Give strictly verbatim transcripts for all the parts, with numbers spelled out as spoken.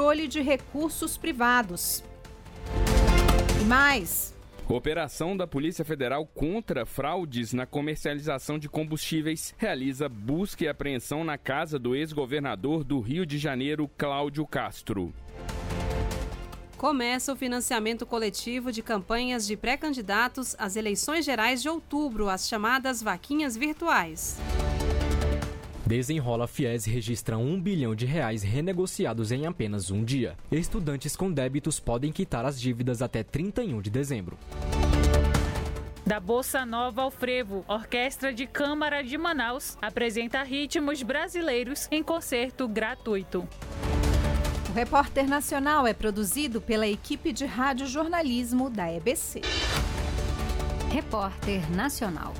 controle de recursos privados. E mais... Operação da Polícia Federal contra fraudes na comercialização de combustíveis realiza busca e apreensão na casa do ex-governador do Rio de Janeiro, Cláudio Castro. Começa o financiamento coletivo de campanhas de pré-candidatos às eleições gerais de outubro, as chamadas vaquinhas virtuais. Desenrola Fies registra um bilhão de reais renegociados em apenas um dia. Estudantes com débitos podem quitar as dívidas até trinta e um de dezembro. Da Bossa Nova ao Frevo, Orquestra de Câmara de Manaus apresenta ritmos brasileiros em concerto gratuito. O Repórter Nacional é produzido pela equipe de radiojornalismo da E B C. Repórter Nacional.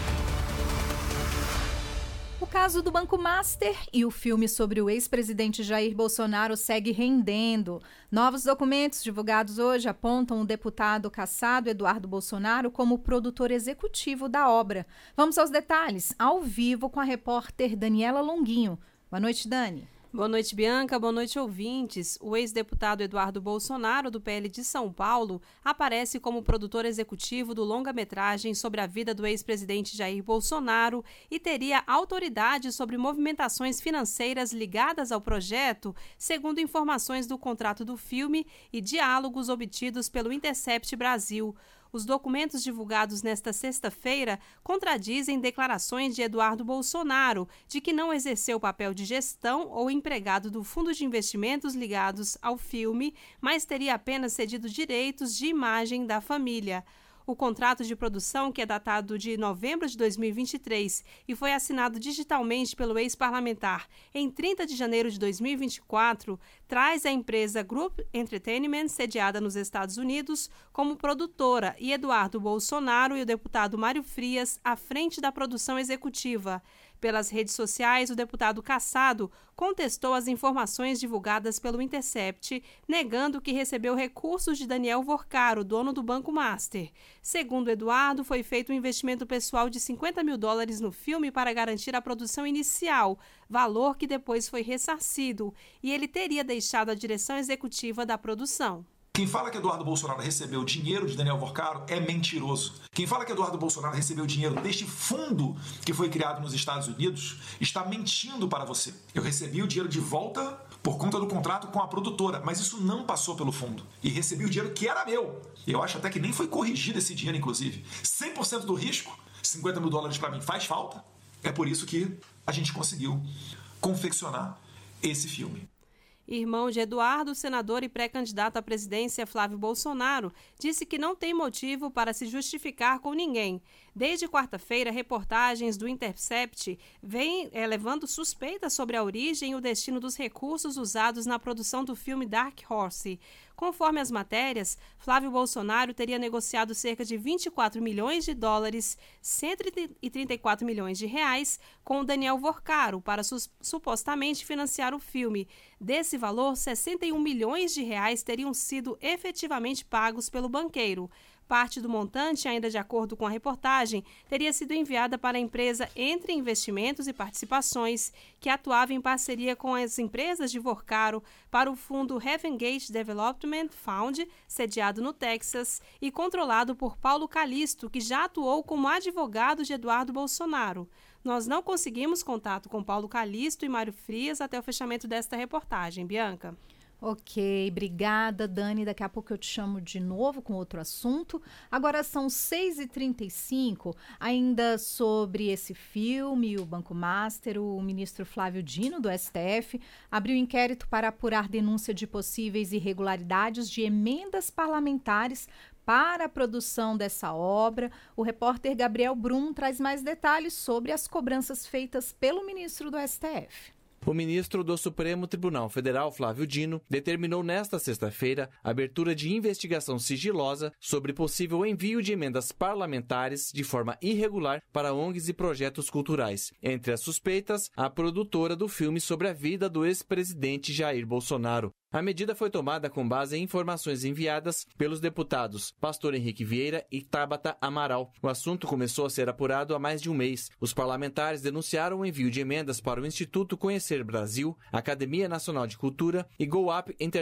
O caso do Banco Master e o filme sobre o ex-presidente Jair Bolsonaro segue rendendo. Novos documentos divulgados hoje apontam o deputado cassado Eduardo Bolsonaro como produtor executivo da obra. Vamos aos detalhes, ao vivo com a repórter Daniela Longuinho. Boa noite, Dani. Boa noite, Bianca. Boa noite, ouvintes. O ex-deputado Eduardo Bolsonaro, do P L de São Paulo, aparece como produtor executivo do longa-metragem sobre a vida do ex-presidente Jair Bolsonaro e teria autoridade sobre movimentações financeiras ligadas ao projeto, segundo informações do contrato do filme e diálogos obtidos pelo Intercept Brasil. Os documentos divulgados nesta sexta-feira contradizem declarações de Eduardo Bolsonaro de que não exerceu papel de gestão ou empregado do fundo de investimentos ligados ao filme, mas teria apenas cedido direitos de imagem da família. O contrato de produção, que é datado de novembro de dois mil e vinte e três e foi assinado digitalmente pelo ex-parlamentar em trinta de janeiro de dois mil e vinte e quatro, traz a empresa Group Entertainment, sediada nos Estados Unidos, como produtora e Eduardo Bolsonaro e o deputado Mário Frias à frente da produção executiva. Pelas redes sociais, o deputado cassado contestou as informações divulgadas pelo Intercept, negando que recebeu recursos de Daniel Vorcaro, dono do Banco Master. Segundo Eduardo, foi feito um investimento pessoal de cinquenta mil dólares no filme para garantir a produção inicial, valor que depois foi ressarcido, e ele teria deixado a direção executiva da produção. Quem fala que Eduardo Bolsonaro recebeu dinheiro de Daniel Vorcaro é mentiroso. Quem fala que Eduardo Bolsonaro recebeu dinheiro deste fundo que foi criado nos Estados Unidos está mentindo para você. Eu recebi o dinheiro de volta por conta do contrato com a produtora, mas isso não passou pelo fundo. E recebi o dinheiro que era meu. Eu acho até que nem foi corrigido esse dinheiro, inclusive. cem por cento do risco, cinquenta mil dólares para mim faz falta. É por isso que a gente conseguiu confeccionar esse filme. Irmão de Eduardo, o senador e pré-candidato à presidência Flávio Bolsonaro, disse que não tem motivo para se justificar com ninguém. Desde quarta-feira, reportagens do Intercept vêm é, levando suspeitas sobre a origem e o destino dos recursos usados na produção do filme Dark Horse. Conforme as matérias, Flávio Bolsonaro teria negociado cerca de vinte e quatro milhões de dólares, cento e trinta e quatro milhões de reais, com Daniel Vorcaro para su- supostamente financiar o filme. Desse valor, sessenta e um milhões de reais teriam sido efetivamente pagos pelo banqueiro. Parte do montante, ainda de acordo com a reportagem, teria sido enviada para a empresa Entre Investimentos e Participações, que atuava em parceria com as empresas de Vorcaro para o fundo Heaven Gate Development Fund, sediado no Texas, e controlado por Paulo Calisto, que já atuou como advogado de Eduardo Bolsonaro. Nós não conseguimos contato com Paulo Calisto e Mário Frias até o fechamento desta reportagem. Bianca. Ok, obrigada, Dani. Daqui a pouco eu te chamo de novo com outro assunto. Agora são seis e trinta e cinco, ainda sobre esse filme, o Banco Master, o ministro Flávio Dino, do S T F, abriu inquérito para apurar denúncia de possíveis irregularidades de emendas parlamentares para a produção dessa obra. O repórter Gabriel Brum traz mais detalhes sobre as cobranças feitas pelo ministro do S T F. O ministro do Supremo Tribunal Federal, Flávio Dino, determinou nesta sexta-feira a abertura de investigação sigilosa sobre possível envio de emendas parlamentares de forma irregular para O N Gs e projetos culturais. Entre as suspeitas, a produtora do filme sobre a vida do ex-presidente Jair Bolsonaro. A medida foi tomada com base em informações enviadas pelos deputados Pastor Henrique Vieira e Tabata Amaral. O assunto começou a ser apurado há mais de um mês. Os parlamentares denunciaram o envio de emendas para o Instituto Conhecer Brasil, Academia Nacional de Cultura e Go Up Entertainment.